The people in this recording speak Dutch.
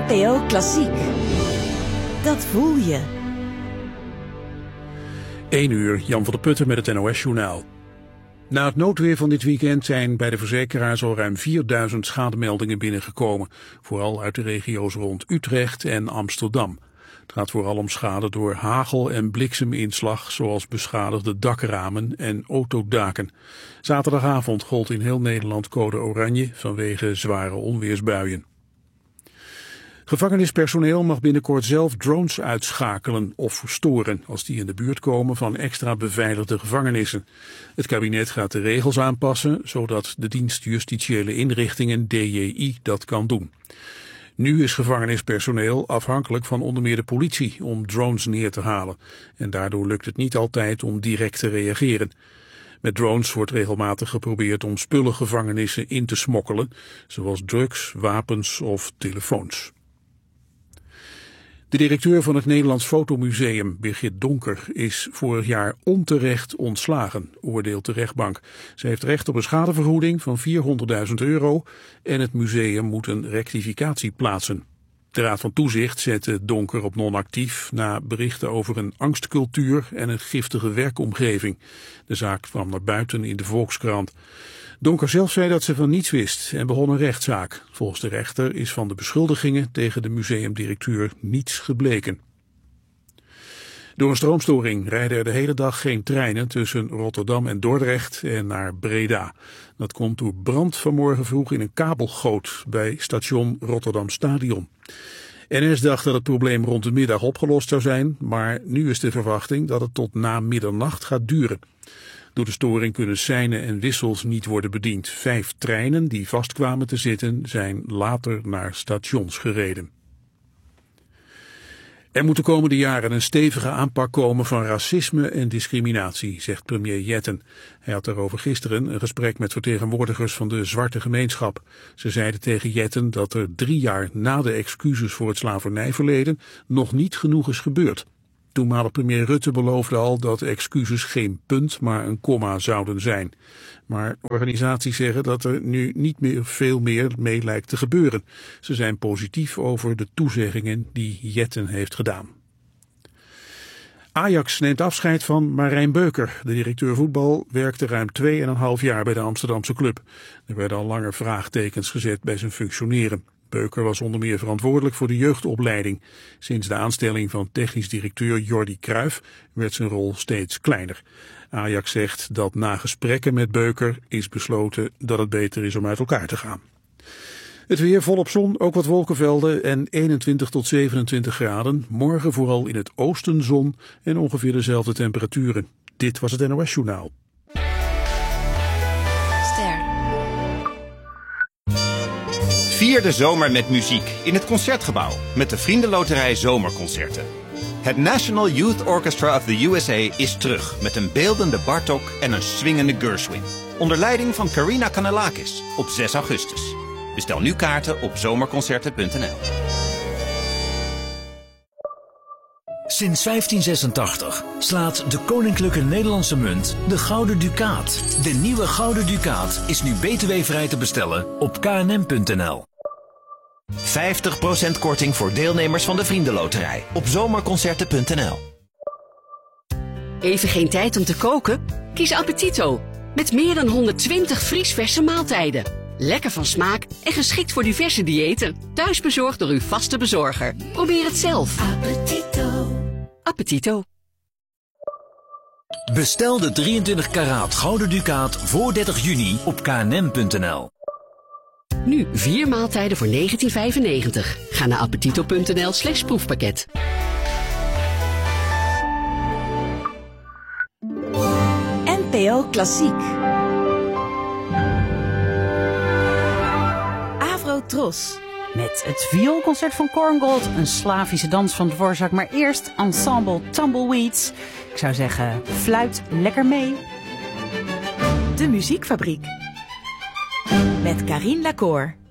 NPO Klassiek. Dat voel je. 1 uur, Jan van der Putten met het NOS-journaal. Na het noodweer van dit weekend zijn bij de verzekeraars al ruim 4000 schademeldingen binnengekomen. Vooral uit de regio's rond Utrecht en Amsterdam. Het gaat vooral om schade door hagel- en blikseminslag, zoals beschadigde dakramen en autodaken. Zaterdagavond gold in heel Nederland code oranje vanwege zware onweersbuien. Gevangenispersoneel mag binnenkort zelf drones uitschakelen of verstoren als die in de buurt komen van extra beveiligde gevangenissen. Het kabinet gaat de regels aanpassen, zodat de dienst Justitiële Inrichtingen DJI dat kan doen. Nu is gevangenispersoneel afhankelijk van onder meer de politie om drones neer te halen. En daardoor lukt het niet altijd om direct te reageren. Met drones wordt regelmatig geprobeerd om spullen gevangenissen in te smokkelen, zoals drugs, wapens of telefoons. De directeur van het Nederlands Fotomuseum, Birgit Donker, is vorig jaar onterecht ontslagen, oordeelt de rechtbank. Ze heeft recht op een schadevergoeding van €400.000 en het museum moet een rectificatie plaatsen. De Raad van Toezicht zette Donker op non-actief na berichten over een angstcultuur en een giftige werkomgeving. De zaak kwam naar buiten in de Volkskrant. Donker zelf zei dat ze van niets wist en begon een rechtszaak. Volgens de rechter is van de beschuldigingen tegen de museumdirecteur niets gebleken. Door een stroomstoring rijden er de hele dag geen treinen tussen Rotterdam en Dordrecht en naar Breda. Dat komt door brand vanmorgen vroeg in een kabelgoot bij station Rotterdam Stadion. NS dacht dat het probleem rond de middag opgelost zou zijn, maar nu is de verwachting dat het tot na middernacht gaat duren. Door de storing kunnen seinen en wissels niet worden bediend. 5 treinen die vastkwamen te zitten zijn later naar stations gereden. Er moet de komende jaren een stevige aanpak komen van racisme en discriminatie, zegt premier Jetten. Hij had daarover gisteren een gesprek met vertegenwoordigers van de zwarte gemeenschap. Ze zeiden tegen Jetten dat er 3 jaar na de excuses voor het slavernijverleden nog niet genoeg is gebeurd. Toenmalig premier Rutte beloofde al dat excuses geen punt, maar een komma zouden zijn. Maar organisaties zeggen dat er nu niet meer veel meer mee lijkt te gebeuren. Ze zijn positief over de toezeggingen die Jetten heeft gedaan. Ajax neemt afscheid van Marijn Beuker. De directeur voetbal werkte ruim 2,5 jaar bij de Amsterdamse club. Er werden al langer vraagtekens gezet bij zijn functioneren. Beuker was onder meer verantwoordelijk voor de jeugdopleiding. Sinds de aanstelling van technisch directeur Jordi Cruijff werd zijn rol steeds kleiner. Ajax zegt dat na gesprekken met Beuker is besloten dat het beter is om uit elkaar te gaan. Het weer volop zon, ook wat wolkenvelden en 21 tot 27 graden. Morgen vooral in het oosten zon en ongeveer dezelfde temperaturen. Dit was het NOS-journaal. Vier de zomer met muziek in het Concertgebouw met de Vriendenloterij Zomerconcerten. Het National Youth Orchestra of the USA is terug met een beeldende Bartók en een swingende Gershwin. Onder leiding van Karina Kanellakis op 6 augustus. Bestel nu kaarten op zomerconcerten.nl. Sinds 1586 slaat de Koninklijke Nederlandse Munt de Gouden Ducaat. De nieuwe Gouden Ducaat is nu btw-vrij te bestellen op knm.nl. 50% korting voor deelnemers van de Vriendenloterij op zomerconcerten.nl. Even geen tijd om te koken? Kies Appetito. Met meer dan 120 vriesverse maaltijden. Lekker van smaak en geschikt voor diverse diëten. Thuisbezorgd door uw vaste bezorger. Probeer het zelf. Appetito. Appetito. Bestel de 23 karaat Gouden Ducaat voor 30 juni op knm.nl. Nu 4 maaltijden voor €19,95. Ga naar appetito.nl/proefpakket. NPO Klassiek. Avro-Tros. Met het vioolconcert van Korngold, een Slavische dans van Dvorak, maar eerst ensemble Tumbleweeds. Ik zou zeggen, fluit lekker mee. De Muziekfabriek. Met Karien Lacour.